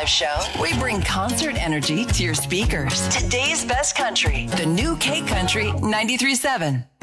show, we bring concert energy to your speakers. Today's best country, the new K Country 93.7.